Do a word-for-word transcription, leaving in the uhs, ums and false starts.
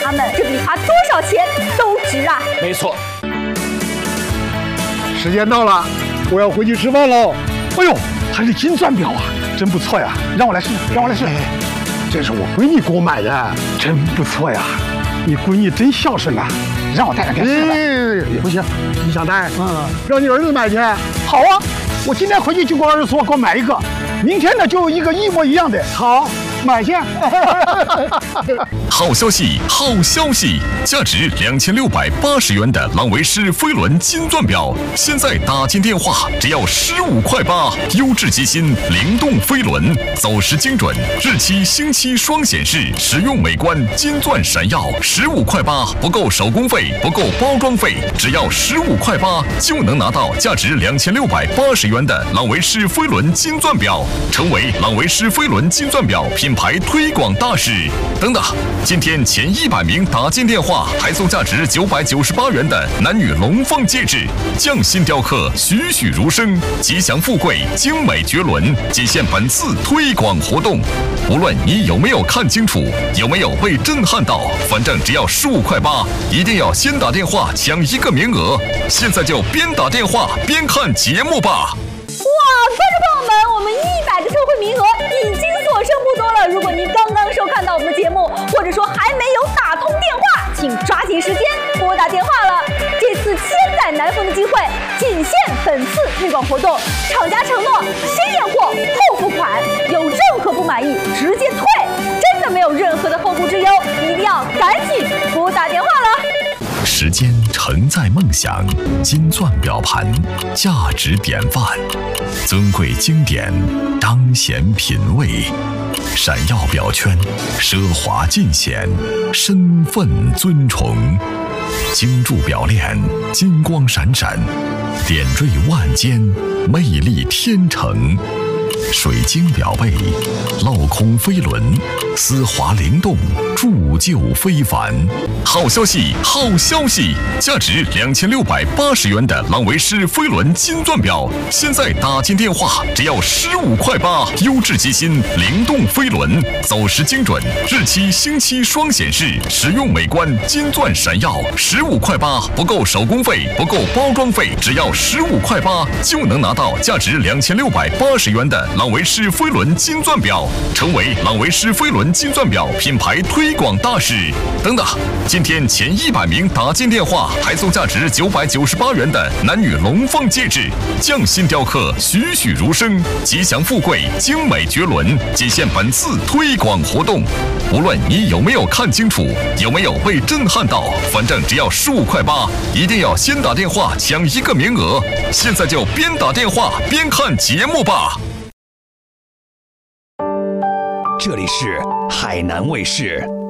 他们，这比花多少钱都值啊！ 没错。 时间到了，我要回去吃饭喽。哎呦，还是金钻表啊，真不错呀！让我来试，让我来试。哎，这是我闺女给我买的，真不错呀。你闺女真孝顺呐，让我带着给她试吧。哎，不行，你想带？嗯，让你儿子买去。好啊，我今天回去就给我儿子说，给我买一个。明天呢，就有一个一模一样的。好，买去。 好消息，好消息！价值两千六百八十元的朗维诗飞轮金钻表，现在打进电话只要十五块八，优质机芯，灵动飞轮，走时精准，日期星期双显示，实用美观，金钻闪耀，十五块八，不够手工费，不够包装费，只要十五块八就能拿到价值两千六百八十元的朗维诗飞轮金钻表，成为朗维诗飞轮金钻表品牌推广大使。等等，今天前一百名打进电话，还送价值九百九十八元的男女龙凤戒指，匠心雕刻，栩栩如生，吉祥富贵，精美绝伦，仅限本次推广活动。无论你有没有看清楚，有没有被震撼到，反正只要十五块八，一定要先打电话抢一个名额。现在就边打电话边看节目吧。 哇，观众朋友们，我们一百个特惠名额已经所剩不多了。如果您刚刚收看到我们的节目，或者说还没有打通电话，请抓紧时间拨打电话了。这次千载难逢的机会，仅限本次推广活动，厂家承诺先验货后付款，有任何不满意直接退，真的没有任何的后顾之忧，一定要赶紧拨打电话了。 时间承载梦想，金钻表盘价值典范，尊贵经典当显品味，闪耀表圈奢华尽显，身份尊崇，精铸表链金光闪闪，点缀万间，魅力天成。水晶表背，镂空飞轮，丝滑灵动，铸就非凡。好消息，好消息！价值两千六百八十元的朗维诗飞轮金钻表，现在打进电话只要十五块八，优质机芯，灵动飞轮，走时精准，日期星期双显示，实用美观，金钻闪耀，十五块八，不够手工费，不够包装费，只要十五块八就能拿到价值两千六百八十元的朗维诗飞轮金钻表，成为朗维诗飞轮金钻表品牌推广大使。等等，今天前一百名打进电话，还送价值九百九十八元的男女龙凤戒指，匠心雕刻，栩栩如生，吉祥富贵，精美绝伦，仅限本次推广活动。无论你有没有看清楚，有没有被震撼到，反正只要十五块八，一定要先打电话抢一个名额。现在就边打电话边看节目吧。 这里是海南卫视。